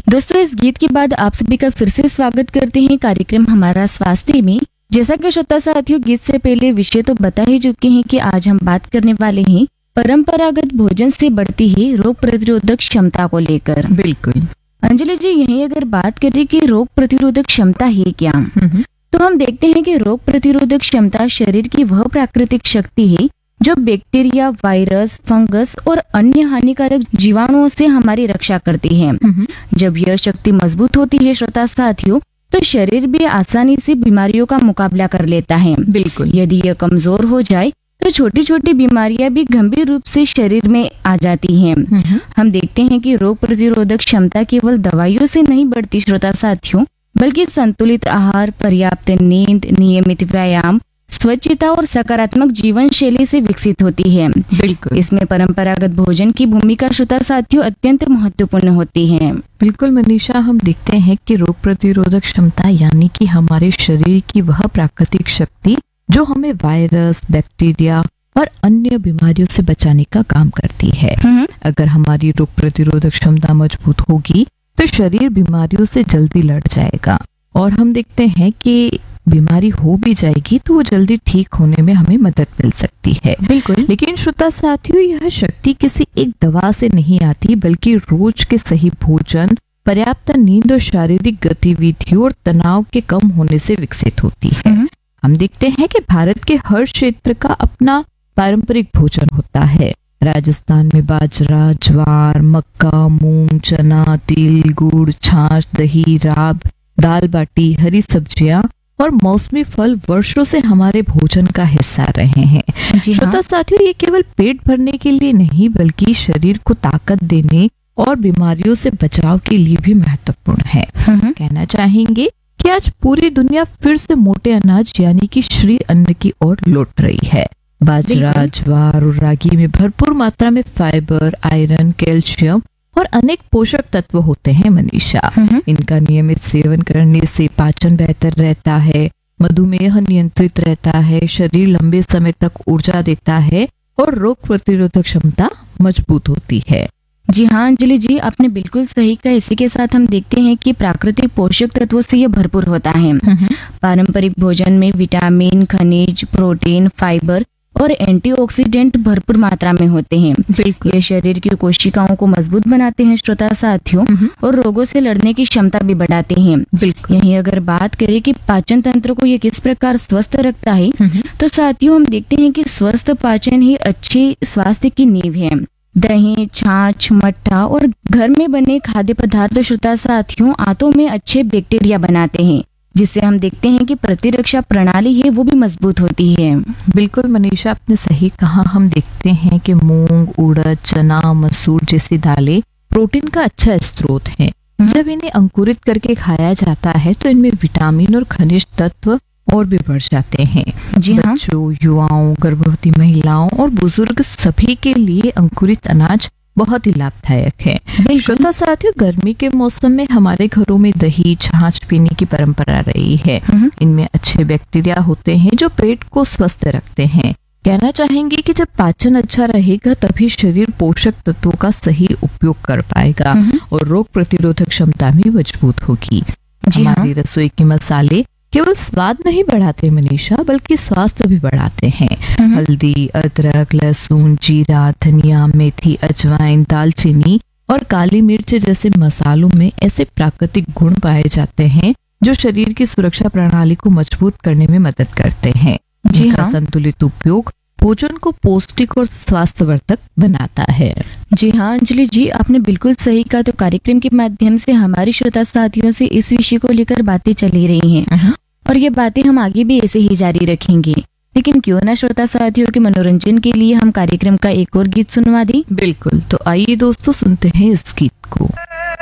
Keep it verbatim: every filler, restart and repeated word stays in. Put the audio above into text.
दोस्तों, इस गीत के बाद आप सभी का फिर से स्वागत करते हैं कार्यक्रम हमारा स्वास्थ्य में। जैसा कि श्रोता साथियों, गीत से पहले विषय तो बता ही चुके हैं कि आज हम बात करने वाले हैं परंपरागत भोजन से बढ़ती है रोग प्रतिरोधक क्षमता को लेकर। बिल्कुल अंजलि जी, यही अगर बात करें कि रोग प्रतिरोधक क्षमता है क्या, तो हम देखते हैं कि रोग प्रतिरोधक क्षमता शरीर की वह प्राकृतिक शक्ति है जो बैक्टीरिया, वायरस, फंगस और अन्य हानिकारक जीवाणुओं से हमारी रक्षा करती है। जब यह शक्ति मजबूत होती है श्रोता साथियों, तो शरीर भी आसानी से बीमारियों का मुकाबला कर लेता है। बिल्कुल यदि यह कमजोर हो जाए तो छोटी छोटी बीमारियां भी गंभीर रूप से शरीर में आ जाती हैं। हम देखते हैं कि रोग प्रतिरोधक क्षमता केवल दवाइयों से नहीं बढ़ती श्रोता साथियों, बल्कि संतुलित आहार, पर्याप्त नींद, नियमित व्यायाम, स्वच्छता और सकारात्मक जीवन शैली से विकसित होती है। बिल्कुल इसमें परंपरागत भोजन की भूमिका श्रोता साथियों अत्यंत महत्वपूर्ण होती है। बिल्कुल मनीषा, हम देखते हैं कि रोग प्रतिरोधक क्षमता यानी कि हमारे शरीर की वह प्राकृतिक शक्ति जो हमें वायरस, बैक्टीरिया और अन्य बीमारियों से बचाने का काम करती है। अगर हमारी रोग प्रतिरोधक क्षमता मजबूत होगी तो शरीर बीमारियों से जल्दी लड़ जाएगा, और हम देखते हैं कि बीमारी हो भी जाएगी तो वो जल्दी ठीक होने में हमें मदद मिल सकती है। बिल्कुल। लेकिन श्रोता साथियों, यह शक्ति किसी एक दवा से नहीं आती, बल्कि रोज के सही भोजन, पर्याप्त नींद और शारीरिक गतिविधियों और तनाव के कम होने से विकसित होती है। हम देखते हैं कि भारत के हर क्षेत्र का अपना पारंपरिक भोजन होता है। राजस्थान में बाजरा, ज्वार, मक्का, मूंग, चना, तिल, गुड़, छाछ, दही, राब, दाल बाटी, हरी सब्जियां और मौसमी फल वर्षों से हमारे भोजन का हिस्सा रहे हैं। श्रोता साथियों, ये केवल पेट भरने के लिए नहीं, बल्कि शरीर को ताकत देने और बीमारियों से बचाव के लिए भी महत्वपूर्ण है। कहना चाहेंगे कि आज पूरी दुनिया फिर से मोटे अनाज यानी कि श्री अन्न की ओर लौट रही है। बाजरा, ज्वार और रागी में भरपूर मात्रा में फाइबर, आयरन, कैल्शियम और अनेक पोषक तत्व होते हैं मनीषा। इनका नियमित सेवन करने से पाचन बेहतर रहता है, मधुमेह नियंत्रित रहता है, शरीर लंबे समय तक ऊर्जा देता है और रोग प्रतिरोधक क्षमता मजबूत होती है। जी हाँ अंजलि जी, आपने बिल्कुल सही कहा। इसी के साथ हम देखते हैं कि प्राकृतिक पोषक तत्वों से यह भरपूर होता है। पारंपरिक भोजन में विटामिन, खनिज, प्रोटीन, फाइबर और एंटीऑक्सीडेंट भरपूर मात्रा में होते हैं। ये शरीर की कोशिकाओं को मजबूत बनाते हैं श्रोता साथियों, और रोगों से लड़ने की क्षमता भी बढ़ाते हैं। यहीं अगर बात करें कि पाचन तंत्र को ये किस प्रकार स्वस्थ रखता है, तो साथियों हम देखते हैं कि स्वस्थ पाचन ही अच्छे स्वास्थ्य की नींव है। दही, छाछ, मट्ठा और घर में बने खाद्य पदार्थ श्रोता साथियों आंतों में अच्छे बैक्टीरिया बनाते हैं, जिससे हम देखते हैं कि प्रतिरक्षा प्रणाली है वो भी मजबूत होती है। बिल्कुल मनीषा, आपने सही कहा। हम देखते हैं कि मूंग, उड़द, चना, मसूर जैसी दालें प्रोटीन का अच्छा स्रोत हैं। जब इन्हें अंकुरित करके खाया जाता है तो इनमें विटामिन और खनिज तत्व और भी बढ़ जाते हैं। जी हाँ। बच्चों, युवाओं, गर्भवती महिलाओं और बुजुर्ग सभी के लिए अंकुरित अनाज बहुत ही लाभदायक है। श्रोता साथियों, गर्मी के मौसम में हमारे घरों में दही, छाछ पीने की परंपरा रही है। इनमें अच्छे बैक्टीरिया होते हैं जो पेट को स्वस्थ रखते हैं। कहना चाहेंगे कि जब पाचन अच्छा रहेगा तभी शरीर पोषक तत्वों का सही उपयोग कर पाएगा और रोग प्रतिरोधक क्षमता भी मजबूत होगी। हमारी रसोई के मसाले केवल स्वाद नहीं बढ़ाते मनीषा, बल्कि स्वास्थ्य भी बढ़ाते हैं। हल्दी, अदरक, लहसुन, जीरा, धनिया, मेथी, अजवाइन, दालचीनी और काली मिर्च जैसे मसालों में ऐसे प्राकृतिक गुण पाए जाते हैं जो शरीर की सुरक्षा प्रणाली को मजबूत करने में मदद करते हैं। जी हाँ। संतुलित उपयोग भोजन को पौष्टिक और स्वास्थ्यवर्धक बनाता है। जी हाँ अंजलि जी, आपने बिल्कुल सही कहा। तो कार्यक्रम के माध्यम से हमारी श्रोता साथियों से इस विषय को लेकर बातें चली रही हैं, और ये बातें हम आगे भी ऐसे ही जारी रखेंगे। लेकिन क्यों ना श्रोता साथियों के मनोरंजन के लिए हम कार्यक्रम का एक और गीत सुनवा दें। बिल्कुल, तो आइए दोस्तों सुनते हैं इस गीत को।